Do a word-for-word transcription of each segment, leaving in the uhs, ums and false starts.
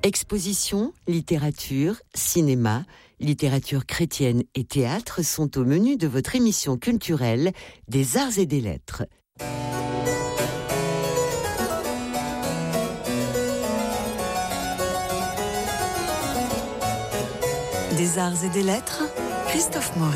Exposition, littérature, cinéma, littérature chrétienne et théâtre sont au menu de votre émission culturelle des Arts et des Lettres. Des Arts et des Lettres, Christophe Maury.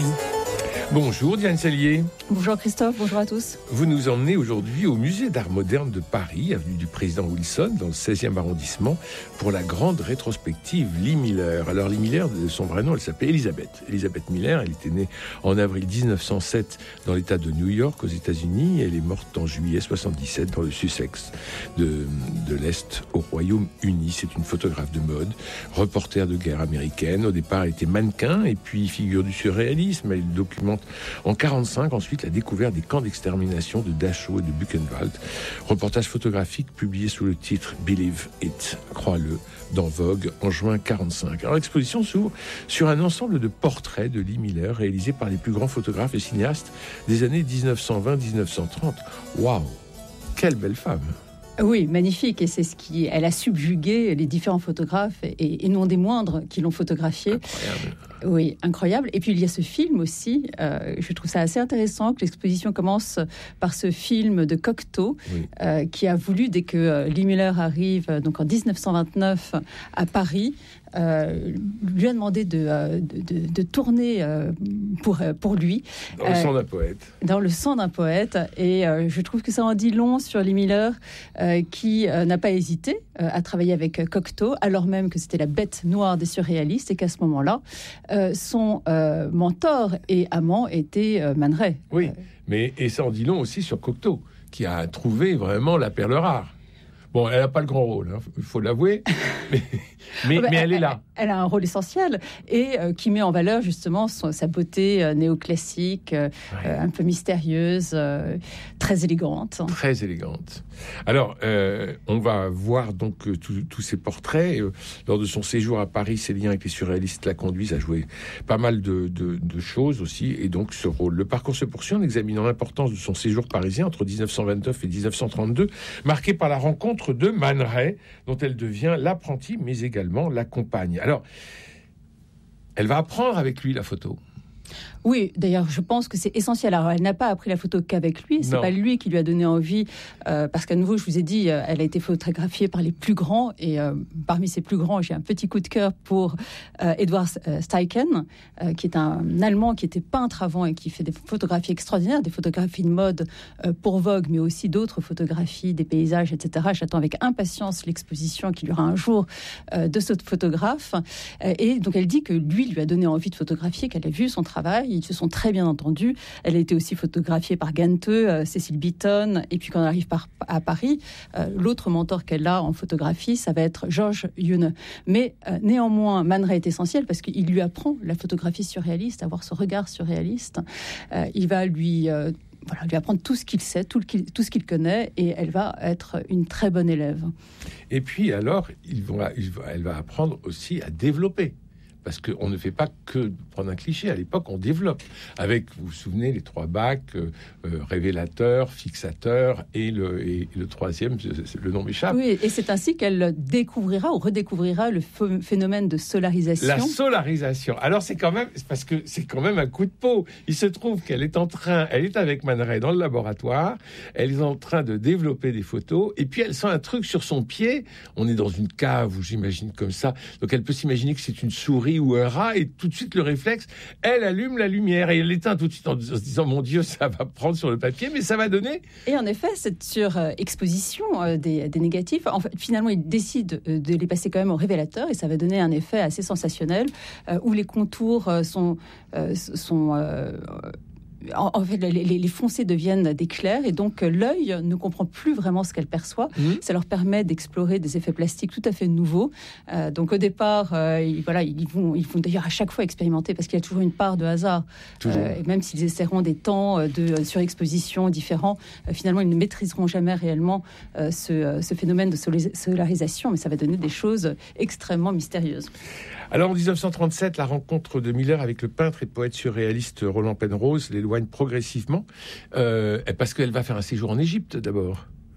Bonjour Diane Sellier. Bonjour Christophe, bonjour à tous. Vous nous emmenez aujourd'hui au musée d'art moderne de Paris, avenue du Président Wilson, dans le seizième arrondissement, pour la grande rétrospective Lee Miller. Alors Lee Miller, de son vrai nom, elle s'appelait Elizabeth. Elizabeth Miller, elle était née en avril dix-neuf cent sept dans l'État de New York, aux États-Unis. Elle est morte en juillet soixante-dix-sept dans le Sussex de, de l'Est, au Royaume-Uni. C'est une photographe de mode, reporter de guerre américaine. Au départ, elle était mannequin et puis figure du surréalisme. Elle documente en quarante-cinq, ensuite, la découverte des camps d'extermination de Dachau et de Buchenwald. Reportage photographique publié sous le titre Believe It, crois-le, dans Vogue en juin quarante-cinq. Alors l'exposition s'ouvre sur un ensemble de portraits de Lee Miller réalisés par les plus grands photographes et cinéastes des années dix-neuf cent vingt à dix-neuf cent trente. Waouh, quelle belle femme! Oui, magnifique, et c'est ce qui, elle a subjugué les différents photographes et, et non des moindres qui l'ont photographiée. Incroyable. Oui, incroyable. Et puis il y a ce film aussi. Euh, je trouve ça assez intéressant que l'exposition commence par ce film de Cocteau, oui. euh, qui a voulu, dès que Lee Miller arrive, donc en dix-neuf cent vingt-neuf à Paris, Euh, lui a demandé de, de, de, de tourner euh, pour, pour lui. Dans le sang d'un poète. Dans le sang d'un poète. Et euh, je trouve que ça en dit long sur Lee Miller, euh, qui euh, n'a pas hésité euh, à travailler avec Cocteau, alors même que c'était la bête noire des surréalistes, et qu'à ce moment-là, euh, son euh, mentor et amant était euh, Man Ray. Oui, mais et ça en dit long aussi sur Cocteau, qui a trouvé vraiment la perle rare. Bon, elle n'a pas le grand rôle, il hein, faut l'avouer, mais, mais, bah, mais elle, elle est là. Elle, elle a un rôle essentiel et euh, qui met en valeur justement son, sa beauté euh, néoclassique, euh, ouais. euh, un peu mystérieuse, euh, très élégante. Très élégante. Alors, euh, on va voir donc euh, tous ces portraits. Euh, lors de son séjour à Paris, ses liens avec les surréalistes la conduisent à jouer pas mal de, de, de choses aussi, et donc ce rôle. Le parcours se poursuit en examinant l'importance de son séjour parisien entre dix-neuf cent vingt-neuf et dix-neuf cent trente-deux, marqué par la rencontre de Man Ray, dont elle devient l'apprentie, mais également la compagne. Alors, elle va apprendre avec lui la photo. Oui, d'ailleurs, je pense que c'est essentiel. Alors, elle n'a pas appris la photo qu'avec lui. C'est non. pas lui qui lui a donné envie, euh, parce qu'à nouveau, je vous ai dit, euh, elle a été photographiée par les plus grands, et euh, parmi ces plus grands, j'ai un petit coup de cœur pour euh, Edward Steichen, euh, qui est un Allemand qui était peintre avant et qui fait des photographies extraordinaires, des photographies de mode euh, pour Vogue, mais aussi d'autres photographies, des paysages, et cetera. J'attends avec impatience l'exposition qu'il y aura un jour euh, de ce photographe. Euh, et donc, elle dit que lui lui a donné envie de photographier, qu'elle a vu son travail. Ils se sont très bien entendus. Elle a été aussi photographiée par Ganteux, euh, Cécile Beaton, et puis quand elle arrive par, à Paris, euh, l'autre mentor qu'elle a en photographie, ça va être Georges Yune. Mais euh, néanmoins, Man Ray est essentiel parce qu'il lui apprend la photographie surréaliste, avoir ce regard surréaliste. Euh, il va lui... Euh, Voilà, lui apprendre tout ce qu'il sait, tout, le, tout ce qu'il connaît, et elle va être une très bonne élève. Et puis alors, il va, il va, elle va apprendre aussi à développer. Parce qu'on ne fait pas que prendre un cliché. À l'époque, on développe. Avec, vous vous souvenez, les trois bacs, euh, euh, révélateur, fixateur, et le, et le troisième, le nom m'échappe. Oui, et c'est ainsi qu'elle découvrira ou redécouvrira le phénomène de solarisation. La solarisation. Alors, c'est quand même, c'est parce que c'est quand même un coup de peau. Il se trouve qu'elle est en train, elle est avec Man Ray dans le laboratoire, elle est en train de développer des photos, et puis elle sent un truc sur son pied. On est dans une cave où j'imagine comme ça. Donc, elle peut s'imaginer que c'est une souris ou un rat, et tout de suite le réflexe, elle allume la lumière et elle l'éteint tout de suite en se disant mon Dieu, ça va prendre sur le papier, mais ça va donner. Et en effet, cette sur euh, exposition euh, des, des négatifs, en fait, finalement il décide euh, de les passer quand même au révélateur, et ça va donner un effet assez sensationnel euh, où les contours euh, sont euh, sont euh, En, en fait, les, les, les foncés deviennent des clairs, et donc euh, l'œil ne comprend plus vraiment ce qu'elle perçoit. Mmh. Ça leur permet d'explorer des effets plastiques tout à fait nouveaux. Euh, donc au départ, euh, ils, voilà, ils vont, ils vont d'ailleurs à chaque fois expérimenter, parce qu'il y a toujours une part de hasard. Euh, et même s'ils essaieront des temps de surexposition différents, euh, finalement, ils ne maîtriseront jamais réellement euh, ce, ce phénomène de solarisation, mais ça va donner des choses extrêmement mystérieuses. Alors en dix-neuf cent trente-sept, la rencontre de Miller avec le peintre et poète surréaliste Roland Penrose l'éloigne progressivement, euh, parce qu'elle va faire un séjour en Égypte d'abord.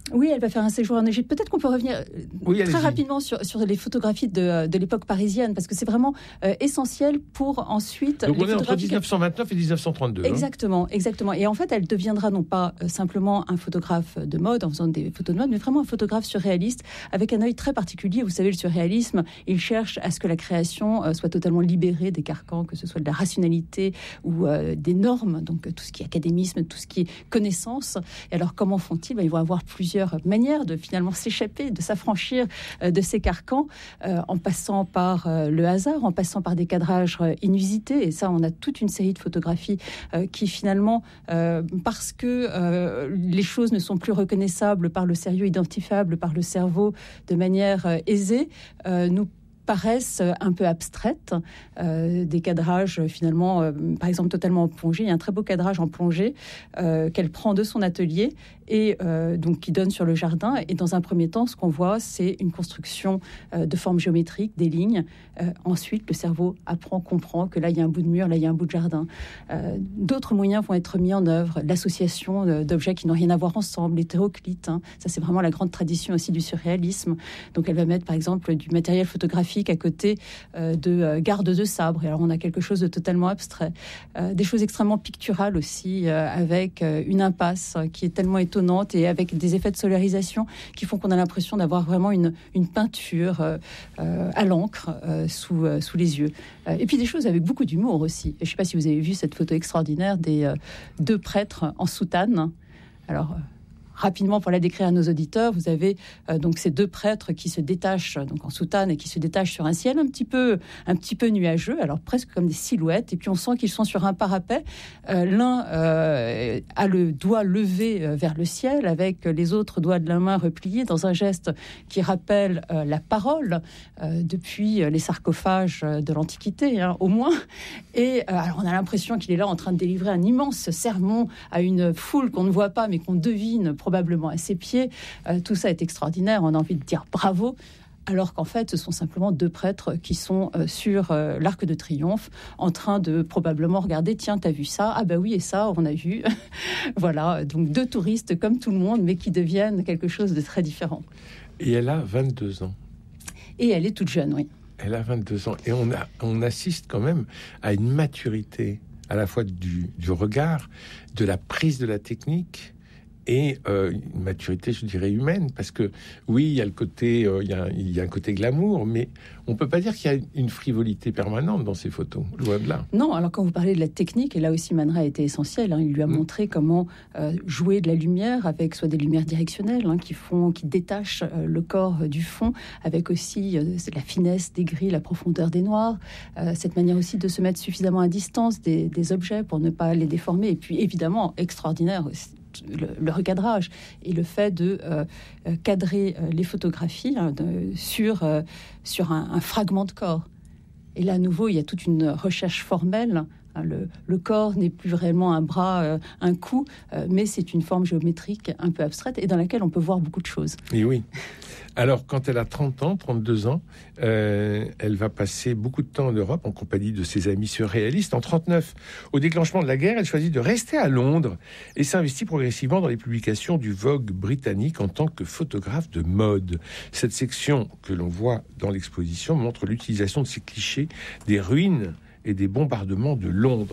Oui, elle va faire un séjour en Égypte. Peut-être qu'on peut revenir oui, très rapidement sur, sur les photographies de, de l'époque parisienne, parce que c'est vraiment euh, essentiel pour ensuite... Donc on est entre dix-neuf cent vingt-neuf et dix-neuf cent trente-deux. Exactement, hein. exactement. Et en fait, elle deviendra non pas euh, simplement un photographe de mode, en faisant des photos de mode, mais vraiment un photographe surréaliste, avec un œil très particulier. Vous savez, le surréalisme, il cherche à ce que la création euh, soit totalement libérée des carcans, que ce soit de la rationalité ou euh, des normes, donc tout ce qui est académisme, tout ce qui est connaissance. Et alors, comment font-ils ? Ben, ils vont avoir plusieurs manière de finalement s'échapper, de s'affranchir euh, de ces carcans, euh, en passant par euh, le hasard, en passant par des cadrages euh, inusités. Et ça, on a toute une série de photographies euh, qui finalement, euh, parce que euh, les choses ne sont plus reconnaissables par le sérieux, identifiables par le cerveau de manière euh, aisée, euh, nous paraissent un peu abstraites, euh, des cadrages finalement, euh, par exemple totalement en plongée. Il y a un très beau cadrage en plongée euh, qu'elle prend de son atelier et euh, donc qui donne sur le jardin. Et dans un premier temps, ce qu'on voit, c'est une construction euh, de formes géométriques, des lignes. Euh, ensuite, le cerveau apprend, comprend que là, il y a un bout de mur, là, il y a un bout de jardin. Euh, d'autres moyens vont être mis en œuvre. L'association d'objets qui n'ont rien à voir ensemble, l'hétéroclite. Hein. Ça, c'est vraiment la grande tradition aussi du surréalisme. Donc, elle va mettre, par exemple, du matériel photographique à côté euh, de euh, gardes de sabre. Et alors, on a quelque chose de totalement abstrait. Euh, des choses extrêmement picturales aussi, euh, avec euh, une impasse qui est tellement étonnante et avec des effets de solarisation qui font qu'on a l'impression d'avoir vraiment une, une peinture euh, euh, à l'encre euh, sous, euh, sous les yeux. Euh, et puis des choses avec beaucoup d'humour aussi. Et je ne sais pas si vous avez vu cette photo extraordinaire des euh, deux prêtres en soutane. Alors... Euh, Rapidement, pour la décrire à nos auditeurs, vous avez euh, donc ces deux prêtres qui se détachent donc en soutane et qui se détachent sur un ciel un petit peu, un petit peu nuageux, alors presque comme des silhouettes. Et puis on sent qu'ils sont sur un parapet. Euh, l'un euh, a le doigt levé euh, vers le ciel, avec les autres doigts de la main repliés dans un geste qui rappelle euh, la parole euh, depuis les sarcophages de l'Antiquité, hein, au moins. Et euh, alors on a l'impression qu'il est là en train de délivrer un immense sermon à une foule qu'on ne voit pas, mais qu'on devine probablement à ses pieds. Euh, tout ça est extraordinaire, on a envie de dire bravo, alors qu'en fait ce sont simplement deux prêtres qui sont euh, sur euh, l'Arc de Triomphe en train de probablement regarder, tiens, t'as vu ça ? Ah bah oui, et ça, on a vu. Voilà, donc deux touristes comme tout le monde, mais qui deviennent quelque chose de très différent. Et elle a vingt-deux ans. Et elle est toute jeune, oui. Elle a vingt-deux ans. Et on, a, on assiste quand même à une maturité, à la fois du, du regard, de la prise de la technique, et euh, une maturité, je dirais, humaine, parce que oui, il y a le côté, euh, il y a, il y a un côté glamour, mais on peut pas dire qu'il y a une frivolité permanente dans ces photos, loin de là. Non, alors quand vous parlez de la technique, et là aussi Man Ray a été essentiel, hein, il lui a mmh. montré comment euh, jouer de la lumière avec soit des lumières directionnelles hein, qui font, qui détachent euh, le corps euh, du fond, avec aussi euh, la finesse des gris, la profondeur des noirs, euh, cette manière aussi de se mettre suffisamment à distance des, des objets pour ne pas les déformer, et puis évidemment extraordinaire aussi. Le, le recadrage et le fait de euh, cadrer euh, les photographies hein, de, sur, euh, sur un, un fragment de corps. Et là, à nouveau, il y a toute une recherche formelle. Hein, le, le corps n'est plus réellement un bras, euh, un cou, euh, mais c'est une forme géométrique un peu abstraite et dans laquelle on peut voir beaucoup de choses. Et oui. Alors, quand elle a trente ans, trente-deux ans, euh, elle va passer beaucoup de temps en Europe en compagnie de ses amis surréalistes. En trente-neuf, au déclenchement de la guerre, elle choisit de rester à Londres et s'investit progressivement dans les publications du Vogue britannique en tant que photographe de mode. Cette section que l'on voit dans l'exposition montre l'utilisation de ces clichés des ruines et des bombardements de Londres.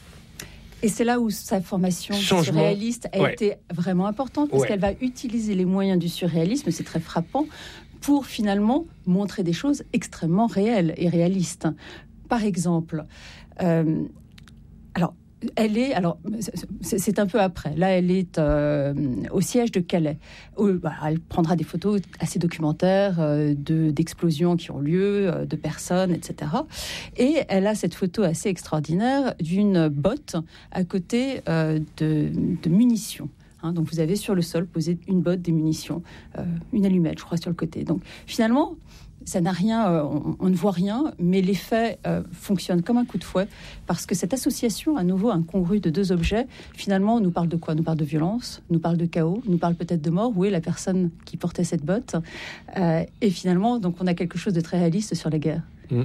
Et c'est là où sa formation Changement. surréaliste a ouais. été vraiment importante, parce ouais. qu'elle va utiliser les moyens du surréalisme, c'est très frappant, pour finalement montrer des choses extrêmement réelles et réalistes. Par exemple, euh, alors, elle est, alors, c'est, c'est un peu après. Là, elle est euh, au siège de Calais. Où, bah, elle prendra des photos assez documentaires euh, de, d'explosions qui ont lieu, euh, de personnes, et cetera. Et elle a cette photo assez extraordinaire d'une botte à côté euh, de, de munitions. Hein, donc, vous avez sur le sol posé une botte, des munitions, euh, une allumette, je crois, sur le côté. Donc, finalement, ça n'a rien, euh, on, on ne voit rien, mais l'effet euh, fonctionne comme un coup de fouet, parce que cette association, à nouveau incongrue de deux objets, finalement, nous parle de quoi ? Nous parle de violence, nous parle de chaos, nous parle peut-être de mort. Où est la personne qui portait cette botte ? euh, Et finalement, donc, on a quelque chose de très réaliste sur la guerre. Mmh.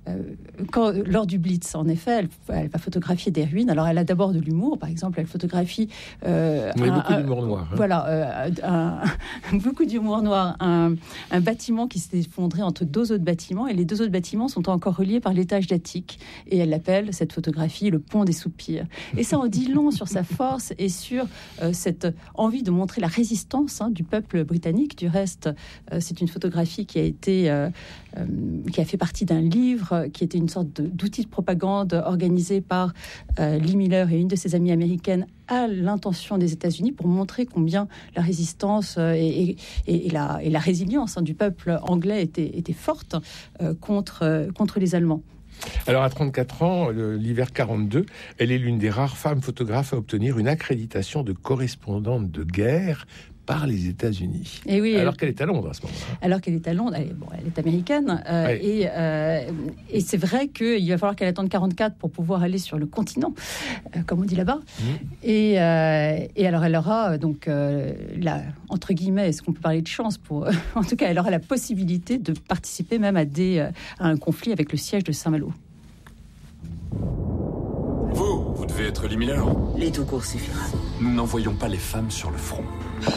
euh, quand, lors du Blitz, en effet, elle, elle va photographier des ruines. Alors, elle a d'abord de l'humour. Par exemple, elle photographie... Euh, Il y a beaucoup d'humour noir. Hein. Voilà, euh, un, beaucoup d'humour noir. Un, un bâtiment qui s'est effondré entre deux autres bâtiments, et les deux autres bâtiments sont encore reliés par l'étage d'attique. Et elle appelle cette photographie le pont des soupirs. Et ça en dit long sur sa force et sur euh, cette envie de montrer la résistance hein, du peuple britannique. Du reste, euh, c'est une photographie qui a été, euh, euh, qui a fait partie d'un livre, qui était une sorte de, d'outil de propagande organisé par euh, Lee Miller et une de ses amies américaines à l'intention des États-Unis pour montrer combien la résistance euh, et, et, et, la, et la résilience hein, du peuple anglais était, était forte euh, contre, euh, contre les Allemands. Alors, à trente-quatre ans, le, l'hiver quarante-deux, elle est l'une des rares femmes photographes à obtenir une accréditation de correspondante de guerre par les États-Unis. Et oui, alors elle, qu'elle est à Londres à ce moment-là. Alors qu'elle est à Londres, elle est, bon, elle est américaine. Euh, ouais. et, euh, et c'est vrai qu'il va falloir qu'elle attende quarante-quatre pour pouvoir aller sur le continent, euh, comme on dit là-bas. Mmh. Et, euh, et alors elle aura, donc, euh, la, entre guillemets, est-ce qu'on peut parler de chance pour, euh, en tout cas, elle aura la possibilité de participer même à, des, euh, à un conflit avec le siège de Saint-Malo. Vous, vous devez être Lee Miller. Les tout court suffira. Nous n'envoyons pas les femmes sur le front.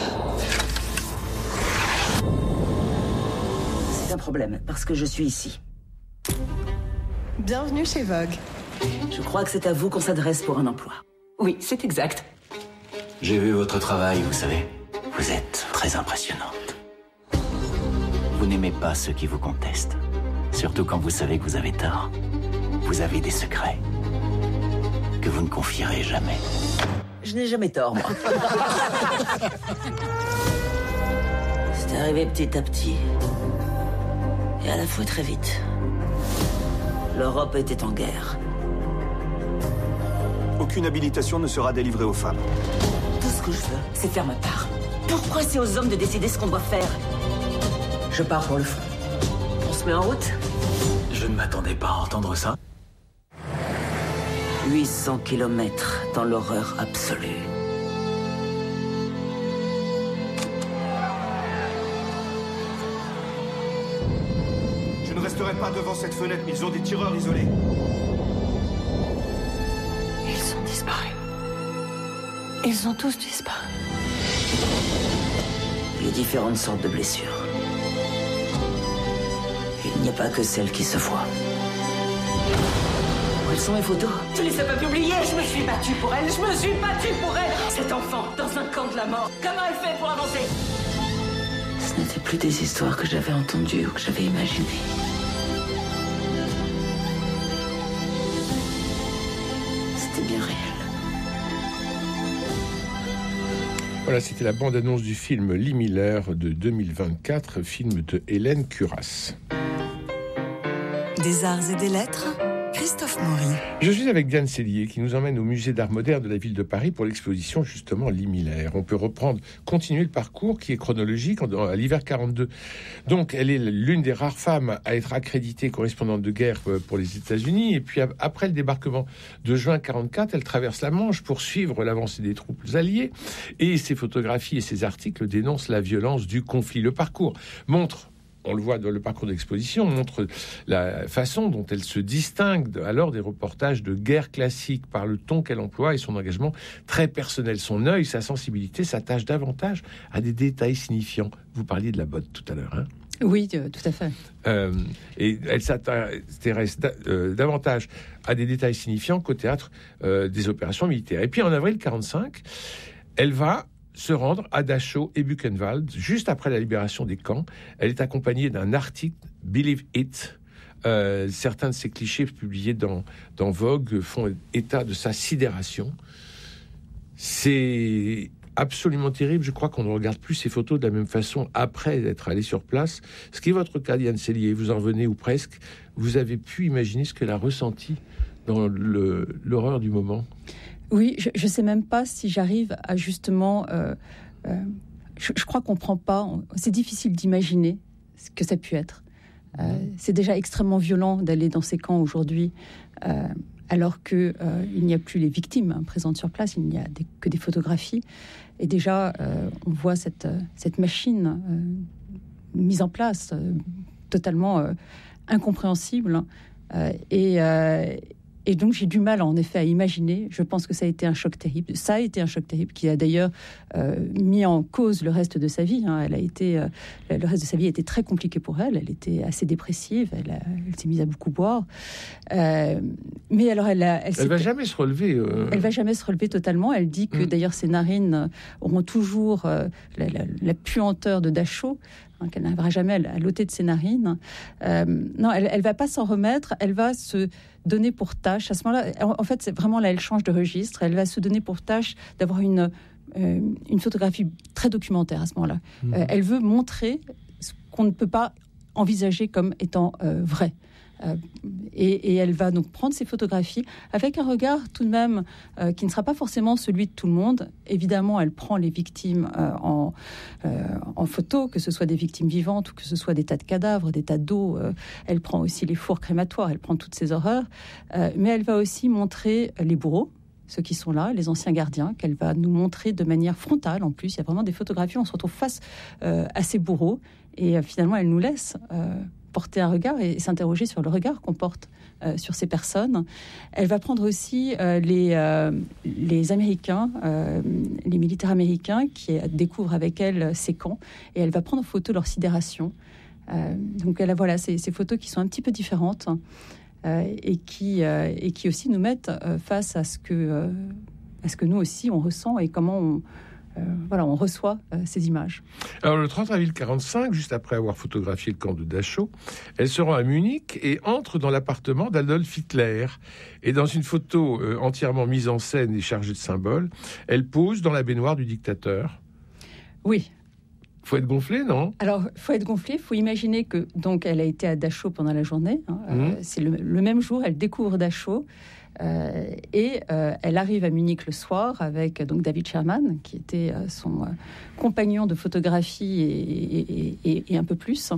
C'est un problème, parce que je suis ici. Bienvenue chez Vogue. Je crois que c'est à vous qu'on s'adresse pour un emploi. Oui, c'est exact. J'ai vu votre travail, vous savez. Vous êtes très impressionnante. Vous n'aimez pas ceux qui vous contestent. Surtout quand vous savez que vous avez tort. Vous avez des secrets que vous ne confierez jamais. Je n'ai jamais tort, moi. C'est arrivé petit à petit. Et à la fois très vite. L'Europe était en guerre. Aucune habilitation ne sera délivrée aux femmes. Tout ce que je veux, c'est faire ma part. Pourquoi c'est aux hommes de décider ce qu'on doit faire? Je pars pour le fond. On se met en route? Je ne m'attendais pas à entendre ça. huit cents kilomètres dans l'horreur absolue. Je ne resterai pas devant cette fenêtre, mais ils ont des tireurs isolés. Ils ont disparu. Ils ont tous disparu. Il y a différentes sortes de blessures. Il n'y a pas que celles qui se voient. Où sont mes photos? Tu les as pas publiées? Je me suis battue pour elle, je me suis battue pour elle. Cet enfant, dans un camp de la mort, comment elle fait pour avancer? Ce n'étaient plus des histoires que j'avais entendues ou que j'avais imaginées. C'était bien réel. Voilà, c'était la bande-annonce du film Lee Miller de deux mille vingt-quatre, film de Hélène Curas. Des arts et des lettres, Christophe Maury. Je suis avec Diane Sellier qui nous emmène au musée d'art moderne de la ville de Paris pour l'exposition justement Lee Miller. On peut reprendre, continuer le parcours qui est chronologique à l'hiver quarante-deux. Donc elle est l'une des rares femmes à être accréditée correspondante de guerre pour les États-Unis. Et puis après le débarquement de juin quarante-quatre, elle traverse la Manche pour suivre l'avancée des troupes alliées. Et ses photographies et ses articles dénoncent la violence du conflit. Le parcours montre... On le voit dans le parcours d'exposition, on montre la façon dont elle se distingue alors des reportages de guerre classiques par le ton qu'elle emploie et son engagement très personnel. Son œil, sa sensibilité s'attachent davantage à des détails signifiants. Vous parliez de la botte tout à l'heure, hein ? Oui, tout à fait. Euh, et elle s'intéresse euh, davantage à des détails signifiants qu'au théâtre euh, des opérations militaires. Et puis en avril quarante-cinq, elle va se rendre à Dachau et Buchenwald, juste après la libération des camps. Elle est accompagnée d'un article, Believe It. Euh, certains de ces clichés publiés dans, dans Vogue font état de sa sidération. C'est absolument terrible. Je crois qu'on ne regarde plus ces photos de la même façon après être allé sur place. Ce qui est votre cas, Diane Sellier, vous en venez ou presque. Vous avez pu imaginer ce qu'elle a ressenti dans le, l'horreur du moment. Oui, je ne sais même pas si j'arrive à justement... Euh, euh, je, je crois qu'on ne prend pas... On, c'est difficile d'imaginer ce que ça a pu être. Euh, c'est déjà extrêmement violent d'aller dans ces camps aujourd'hui, euh, alors qu'il euh, n'y a plus les victimes hein, présentes sur place, il n'y a des, que des photographies. Et déjà, euh, on voit cette, cette machine euh, mise en place, euh, totalement euh, incompréhensible, Euh, et, euh, et donc j'ai du mal en effet à imaginer. Je pense que ça a été un choc terrible. Ça a été un choc terrible qui a d'ailleurs euh, mis en cause le reste de sa vie. Hein. Elle a été, euh, le reste de sa vie a été très compliqué pour elle. Elle était assez dépressive. Elle, a, elle s'est mise à beaucoup boire. Euh, mais alors elle, a, elle, elle va jamais se relever. Euh... Elle va jamais se relever totalement. Elle dit que mmh. d'ailleurs ses narines auront toujours euh, la, la, la puanteur de Dachau. Hein, qu'elle n'arrivera jamais à l'ôter de ses narines. Euh, non, elle ne va pas s'en remettre. Elle va se donner pour tâche. À ce moment-là, en fait, c'est vraiment là, elle change de registre. Elle va se donner pour tâche d'avoir une, euh, une photographie très documentaire à ce moment-là. Mmh. Euh, elle veut montrer ce qu'on ne peut pas envisager comme étant euh, vrai. Euh, et, et elle va donc prendre ces photographies avec un regard tout de même euh, qui ne sera pas forcément celui de tout le monde. Évidemment, elle prend les victimes euh, en, euh, en photo, que ce soit des victimes vivantes ou que ce soit des tas de cadavres, des tas d'eau. Euh, elle prend aussi les fours crématoires, elle prend toutes ces horreurs. Euh, mais elle va aussi montrer les bourreaux, ceux qui sont là, les anciens gardiens, qu'elle va nous montrer de manière frontale. En plus, il y a vraiment des photographies, on se retrouve face euh, à ces bourreaux. Et euh, finalement, elle nous laisse... Euh, porter un regard et s'interroger sur le regard qu'on porte euh, sur ces personnes. Elle va prendre aussi euh, les, euh, les Américains, euh, les militaires américains qui découvrent avec elle ces camps et elle va prendre en photo leur sidération. Euh, donc elle a voilà, ces, ces photos qui sont un petit peu différentes euh, et, qui, euh, et qui aussi nous mettent euh, face à ce, que, euh, à ce que nous aussi on ressent et comment on Euh, voilà, on reçoit euh, ces images. Alors, le trente avril quarante-cinq, juste après avoir photographié le camp de Dachau, elle se rend à Munich et entre dans l'appartement d'Adolf Hitler. Et dans une photo euh, entièrement mise en scène et chargée de symboles, elle pose dans la baignoire du dictateur. Oui. Faut être gonflé, non? Alors, faut être gonflé. Faut imaginer que donc elle a été à Dachau pendant la journée. Hein, mmh. euh, c'est le, le même jour, elle découvre Dachau. Euh, et euh, elle arrive à Munich le soir avec donc David Sherman, qui était euh, son euh, compagnon de photographie et, et, et, et un peu plus.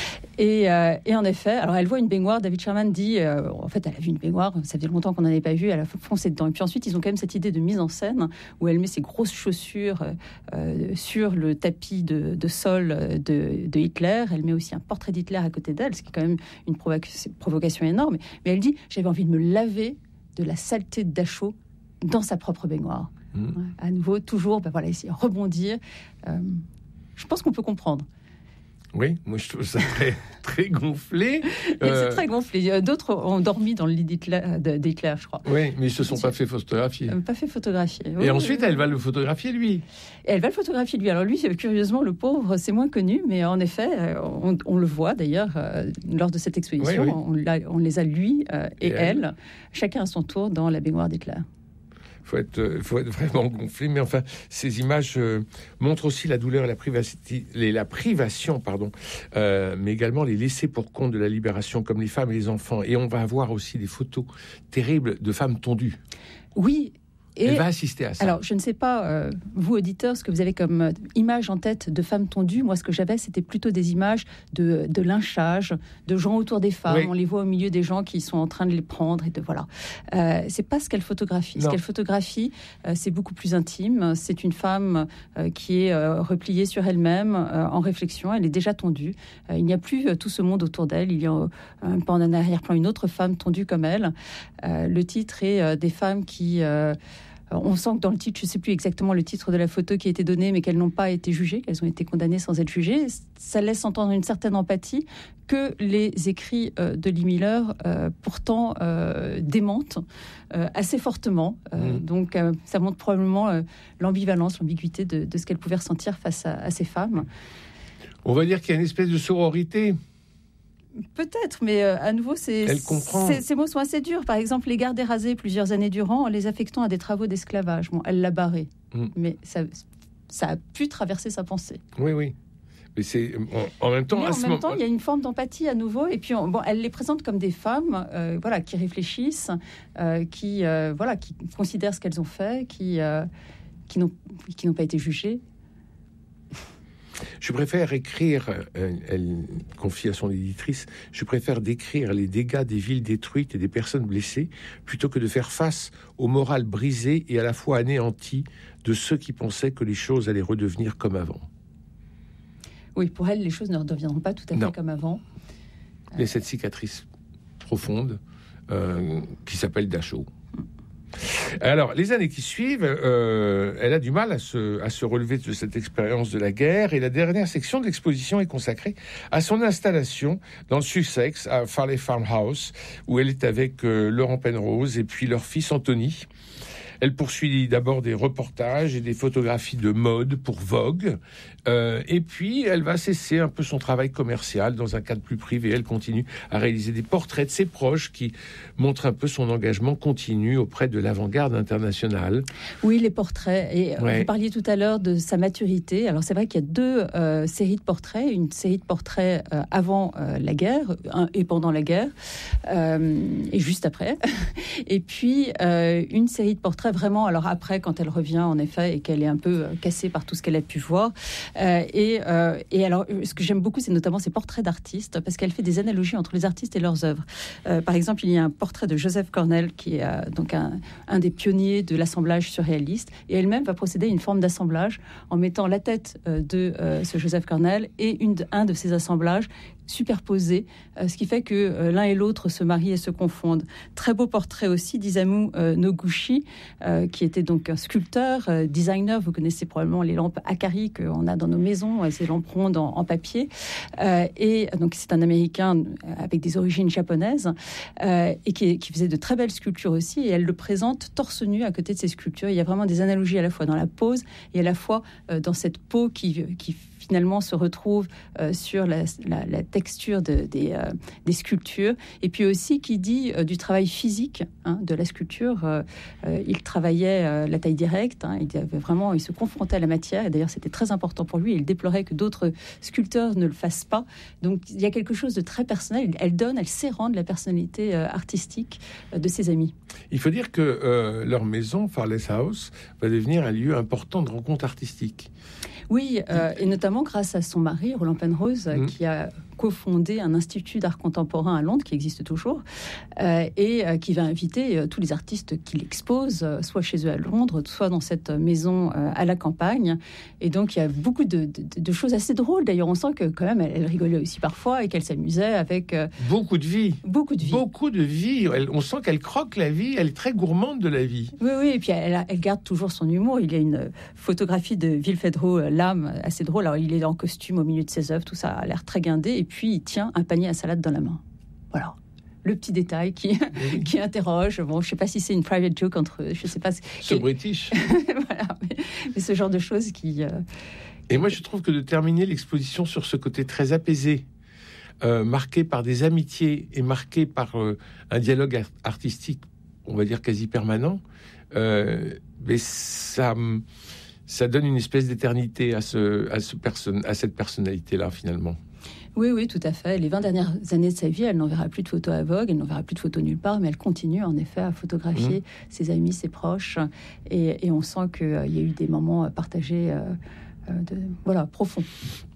Et, euh, et en effet, alors elle voit une baignoire. David Sherman dit, euh, en fait, elle a vu une baignoire. Ça faisait longtemps qu'on n'en avait pas vu. Elle a foncé dedans. Et puis ensuite, ils ont quand même cette idée de mise en scène où elle met ses grosses chaussures euh, sur le tapis de, de sol de, de Hitler. Elle met aussi un portrait d'Hitler à côté d'elle, ce qui est quand même une provocation, provocation énorme. Mais elle dit, j'avais envie de me laver de la saleté de Dachau dans sa propre baignoire. Mmh. Ouais, à nouveau, toujours, ben voilà, essayer de rebondir. Euh, je pense qu'on peut comprendre. Oui, moi je trouve ça très, très gonflé. Euh... C'est très gonflé. D'autres ont dormi dans le lit d'Hitler, d'Hitler, je crois. Oui, mais ils se sont pas fait photographier. Euh, pas fait photographier. Et oui, ensuite, oui. elle va le photographier, lui. Et elle va le photographier, lui. Alors lui, curieusement, le pauvre, c'est moins connu, mais en effet, on, on le voit d'ailleurs euh, lors de cette exposition. Oui, oui. On, on les a, lui euh, et, et elle, elle, chacun à son tour, dans la baignoire d'Hitler. Faut être, faut être vraiment gonflé, mais enfin, ces images euh, montrent aussi la douleur et la, privacité, les, la privation, pardon, euh, mais également les laissés pour compte de la libération, comme les femmes et les enfants. Et on va avoir aussi des photos terribles de femmes tondues. Oui. Et elle va assister à ça. Alors, je ne sais pas, euh, vous, auditeurs, ce que vous avez comme euh, image en tête de femmes tondues. Moi, ce que j'avais, c'était plutôt des images de, de lynchage, de gens autour des femmes. Oui. On les voit au milieu des gens qui sont en train de les prendre. Et de voilà. Euh, c'est pas ce qu'elle photographie. Non. Ce qu'elle photographie, euh, c'est beaucoup plus intime. C'est une femme euh, qui est euh, repliée sur elle-même, euh, en réflexion. Elle est déjà tondue. Euh, il n'y a plus euh, tout ce monde autour d'elle. Il y a euh, pas en arrière-plan une autre femme tondue comme elle. Euh, le titre est euh, des femmes qui... Euh, On sent que dans le titre, je ne sais plus exactement le titre de la photo qui a été donnée, mais qu'elles n'ont pas été jugées, qu'elles ont été condamnées sans être jugées. Ça laisse entendre une certaine empathie que les écrits euh, de Lee Miller, euh, pourtant, euh, démentent euh, assez fortement. Euh, mmh. Donc, euh, ça montre probablement euh, l'ambivalence, l'ambiguïté de, de ce qu'elle pouvait ressentir face à, à ces femmes. On va dire qu'il y a une espèce de sororité. Peut-être, mais euh, à nouveau, c'est, c'est, ces mots sont assez durs. Par exemple, les garder rasés plusieurs années durant en les affectant à des travaux d'esclavage. Bon, elle l'a barré, mm. mais ça, ça a pu traverser sa pensée. Oui, oui. Mais c'est en, en même temps, mais à en ce même moment... temps, il y a une forme d'empathie à nouveau. Et puis, on, bon, elle les présente comme des femmes, euh, voilà, qui réfléchissent, euh, qui, euh, voilà, qui considèrent ce qu'elles ont fait, qui, euh, qui n'ont, qui n'ont pas été jugées. Je préfère écrire, elle, elle confie à son éditrice, je préfère décrire les dégâts des villes détruites et des personnes blessées plutôt que de faire face au moral brisé et à la fois anéanti de ceux qui pensaient que les choses allaient redevenir comme avant. Oui, pour elle, les choses ne redeviendront pas tout à fait non. comme avant. Il y a cette cicatrice profonde euh, qui s'appelle Dachau. Alors, les années qui suivent, euh, elle a du mal à se, à se relever de cette expérience de la guerre, et la dernière section de l'exposition est consacrée à son installation dans le Sussex, à Farley Farmhouse, où elle est avec euh, Laurent Penrose et puis leur fils Anthony. Elle poursuit d'abord des reportages et des photographies de mode pour Vogue. Euh, et puis, elle va cesser un peu son travail commercial dans un cadre plus privé. Elle continue à réaliser des portraits de ses proches qui montrent un peu son engagement continu auprès de l'avant-garde internationale. Oui, les portraits. Et ouais. Vous parliez tout à l'heure de sa maturité. Alors, c'est vrai qu'il y a deux euh, séries de portraits. Une série de portraits euh, avant euh, la guerre un, et pendant la guerre euh, et juste après. Et puis, euh, une série de portraits vraiment, alors après, quand elle revient, en effet, et qu'elle est un peu cassée par tout ce qu'elle a pu voir. Euh, et, euh, et alors, ce que j'aime beaucoup, c'est notamment ses portraits d'artistes, parce qu'elle fait des analogies entre les artistes et leurs œuvres. Euh, par exemple, il y a un portrait de Joseph Cornell, qui est euh, donc un, un des pionniers de l'assemblage surréaliste, et elle-même va procéder à une forme d'assemblage en mettant la tête euh, de euh, ce Joseph Cornell et une, un de ses assemblages superposés, euh, ce qui fait que euh, l'un et l'autre se marient et se confondent. Très beau portrait aussi d'Isamu euh, Noguchi, euh, qui était donc un sculpteur, euh, designer. Vous connaissez probablement les lampes Akari qu'on a dans nos maisons, ces lampes rondes en, en papier. Euh, et donc c'est un Américain avec des origines japonaises euh, et qui, qui faisait de très belles sculptures aussi. Et elle le présente torse nu à côté de ses sculptures. Il y a vraiment des analogies à la fois dans la pose et à la fois euh, dans cette peau qui, qui finalement se retrouve euh, sur la, la, la texture de, des, euh, des sculptures, et puis aussi qui dit euh, du travail physique hein, de la sculpture. Euh, euh, il travaillait euh, la taille directe, hein, il avait vraiment, il se confrontait à la matière, et d'ailleurs c'était très important pour lui. Il déplorait que d'autres sculpteurs ne le fassent pas. Donc il y a quelque chose de très personnel. Elle donne, elle sait rendre la personnalité euh, artistique euh, de ses amis. Il faut dire que euh, leur maison, Farley House, va devenir un lieu important de rencontres artistiques. Oui, euh, et notamment grâce à son mari, Roland Penrose, mmh. qui a cofondé un institut d'art contemporain à Londres, qui existe toujours, euh, et euh, qui va inviter euh, tous les artistes qu'il expose, euh, soit chez eux à Londres, soit dans cette maison euh, à la campagne. Et donc, il y a beaucoup de, de, de choses assez drôles. D'ailleurs, on sent que quand même, elle, elle rigolait aussi parfois et qu'elle s'amusait avec... Euh, beaucoup de vie. Beaucoup de vie. Beaucoup de vie. Elle, on sent qu'elle croque la vie. Elle est très gourmande de la vie. Oui, oui. Et puis, elle, elle garde toujours son humour. Il y a une photographie de Vilfedro Lamm assez drôle. Alors, il est en costume au milieu de ses œuvres. Tout ça a l'air très guindé. Et puis, il tient un panier à salade dans la main. Voilà. Le petit détail qui, oui. qui interroge. Bon, je ne sais pas si c'est une private joke entre... Je sais pas... Ce quel... British. Voilà. Mais, mais ce genre de choses qui... Euh... Et moi, je trouve que de terminer l'exposition sur ce côté très apaisé, euh, marqué par des amitiés et marqué par euh, un dialogue art- artistique, on va dire quasi permanent, euh, mais ça... ça donne une espèce d'éternité à, ce, à, ce perso- à cette personnalité-là, finalement. Oui, oui, tout à fait. Les vingt dernières années de sa vie, elle n'enverra plus de photos à Vogue, elle n'enverra plus de photos nulle part, mais elle continue en effet à photographier mmh. ses amis, ses proches. Et, et on sent qu'il euh, y a eu des moments partagés euh, de, voilà, profonds.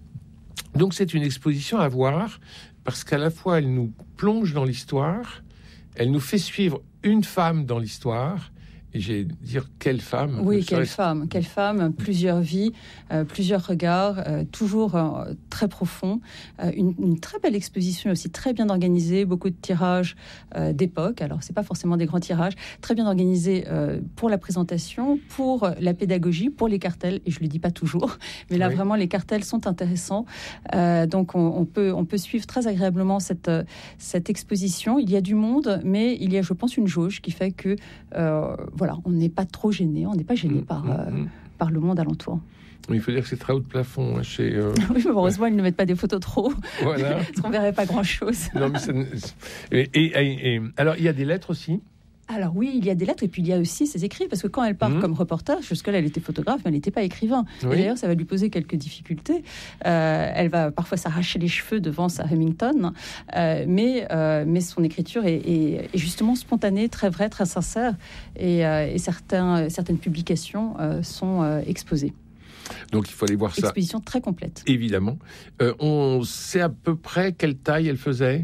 Donc c'est une exposition à voir, parce qu'à la fois elle nous plonge dans l'histoire, elle nous fait suivre une femme dans l'histoire. Et j'ai dire quelle femme. Oui, quelle femme, quelle femme, plusieurs vies, euh, plusieurs regards, euh, toujours euh, très profonds. Euh, une, une très belle exposition aussi, très bien organisée, beaucoup de tirages euh, d'époque. Alors, c'est pas forcément des grands tirages, très bien organisés euh, pour la présentation, pour la pédagogie, pour les cartels. Et je le dis pas toujours, mais là oui. vraiment les cartels sont intéressants. Euh, donc, on, on peut on peut suivre très agréablement cette cette exposition. Il y a du monde, mais il y a, je pense, une jauge qui fait que euh, voilà, on n'est pas trop gêné, on n'est pas gêné mmh, par, mmh, euh, mmh. par le monde alentour. Il faut dire que c'est très haut de plafond. Hein, chez, euh... oui, mais heureusement, ouais. ils ne mettent pas des photos trop. Voilà. Parce qu'on ne verrait pas grand-chose. Non, mais ça... et, et, et, et, alors, il y a des lettres aussi. Alors oui, il y a des lettres et puis il y a aussi ses écrits, parce que quand elle part mmh. comme reporter, jusque-là elle était photographe, mais elle n'était pas écrivain. Oui. Et d'ailleurs, ça va lui poser quelques difficultés. Euh, elle va parfois s'arracher les cheveux devant sa Remington, euh, mais, euh, mais son écriture est, est, est justement spontanée, très vraie, très sincère, et, euh, et certains, certaines publications euh, sont euh, exposées. Donc il faut aller voir ça. Exposition très complète. Évidemment. Euh, on sait à peu près quelle taille elle faisait.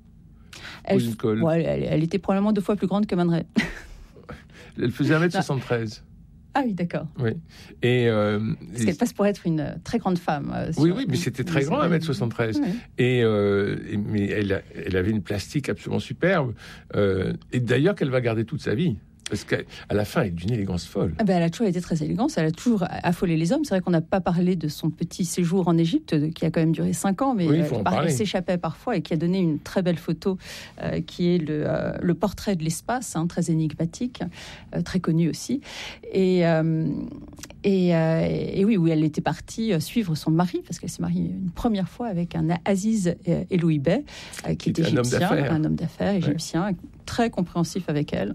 Elle, ouais, elle, elle était probablement deux fois plus grande que Man Ray. Elle faisait un mètre soixante-treize. Ah oui, d'accord. Oui. Et, euh, Parce qu'elle passe pour être une très grande femme. Euh, oui, oui, mais c'était très grand, un mètre soixante-treize. Oui. Et, euh, et, mais elle, a, elle avait une plastique absolument superbe. Euh, et d'ailleurs, qu'elle va garder toute sa vie. Parce qu'à la fin, elle est d'une élégance folle. Ah ben, elle a toujours été très élégante, elle a toujours affolé les hommes. C'est vrai qu'on n'a pas parlé de son petit séjour en Égypte, qui a quand même duré cinq ans, mais oui, euh, elle s'échappait parfois et qui a donné une très belle photo, euh, qui est le, euh, le portrait de l'espace, hein, très énigmatique, euh, très connu aussi. Et, euh, et, euh, et oui, où elle était partie suivre son mari, parce qu'elle s'est mariée une première fois avec un Aziz Elouhi Bey, euh, qui est égyptien, un homme d'affaires égyptien, ouais. Très compréhensif avec elle,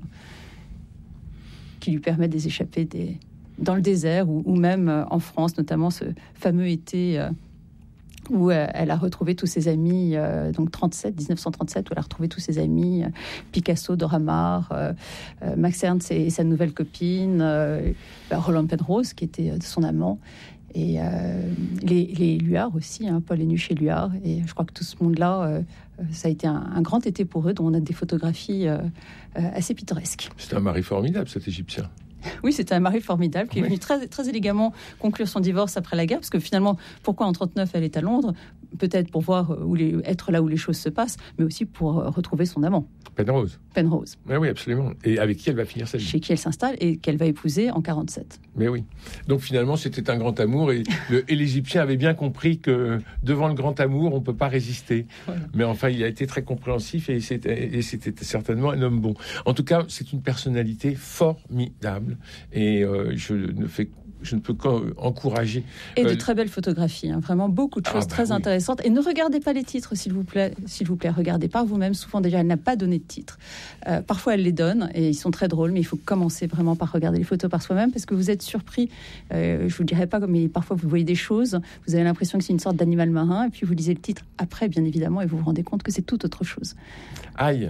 qui lui permet de les échapper des, dans le désert ou, ou même euh, en France, notamment ce fameux été euh, où euh, elle a retrouvé tous ses amis, euh, donc trente-sept, dix-neuf cent trente-sept, où elle a retrouvé tous ses amis, euh, Picasso, Dora Maar, euh, euh, Max Ernst et, et sa nouvelle copine, euh, Roland Penrose, qui était euh, son amant, et euh, les, les Luard aussi, hein, Paul Énuche et Luard. Et je crois que tout ce monde-là, euh, ça a été un, un grand été pour eux, dont on a des photographies euh, euh, assez pittoresques. C'est un mari formidable, cet Égyptien. Oui, c'était un mari formidable qui est venu très, très élégamment conclure son divorce après la guerre, parce que finalement, pourquoi en trente-neuf elle est à Londres? Peut-être pour voir où les, être là où les choses se passent, mais aussi pour retrouver son amant. Penrose. Penrose. Oui, oui, absolument. Et avec qui elle va finir sa vie. Chez qui elle s'installe et qu'elle va épouser en quarante-sept. Mais oui. Donc finalement, c'était un grand amour et, le, et l'Égyptien avait bien compris que devant le grand amour, on ne peut pas résister. Voilà. Mais enfin, il a été très compréhensif et c'était, et c'était certainement un homme bon. En tout cas, c'est une personnalité formidable et euh, je ne fais Je ne peux qu'encourager. Et de euh, très belles photographies, hein. Vraiment beaucoup de choses ah bah très oui. intéressantes. Et ne regardez pas les titres, s'il vous plaît. S'il vous plaît, regardez par vous-même. Souvent, déjà, elle n'a pas donné de titre. Euh, parfois, elle les donne et ils sont très drôles, mais il faut commencer vraiment par regarder les photos par soi-même parce que vous êtes surpris. Euh, je vous le dirai pas, mais parfois, vous voyez des choses, vous avez l'impression que c'est une sorte d'animal marin, et puis vous lisez le titre après, bien évidemment, et vous vous rendez compte que c'est tout autre chose. Aïe!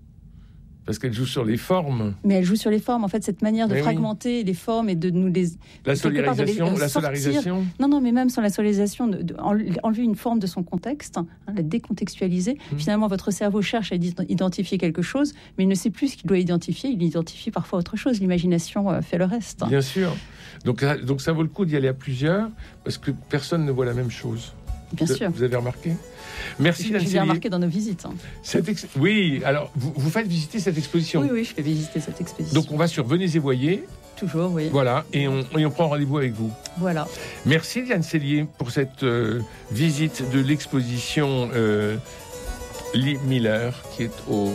Parce qu'elle joue sur les formes. Mais elle joue sur les formes. En fait, cette manière de mais fragmenter oui. les formes et de nous les... La solarisation, les, la solarisation. Non, non, mais même sans la solarisation, de, de, enlever une forme de son contexte, hein, la décontextualiser. Mmh. Finalement, votre cerveau cherche à identifier quelque chose, mais il ne sait plus ce qu'il doit identifier. Il identifie parfois autre chose. L'imagination euh, fait le reste. Bien sûr. Donc, donc ça vaut le coup d'y aller à plusieurs, parce que personne ne voit la même chose. Bien vous, sûr. Vous avez remarqué? Merci. Je l'ai remarqué dans nos visites. Hein. Cette ex... Oui, alors vous, vous faites visiter cette exposition. Oui, oui, je fais visiter cette exposition. Donc on va sur Venez et voyez. Toujours, oui. Voilà, et on, et on prend rendez-vous avec vous. Voilà. Merci Diane Cellier pour cette euh, visite de l'exposition euh, Lee Miller qui est au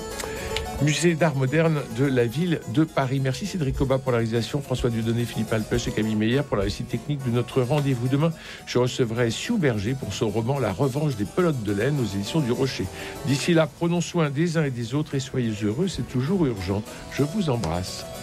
Musée d'art moderne de la ville de Paris. Merci Cédric Oba pour la réalisation, François Dieudonné, Philippe Alpech et Camille Meyer pour la réussite technique de notre rendez-vous. Demain, je recevrai Sue Berger pour son roman La revanche des pelotes de laine aux éditions du Rocher. D'ici là, prenons soin des uns et des autres et soyez heureux, c'est toujours urgent. Je vous embrasse.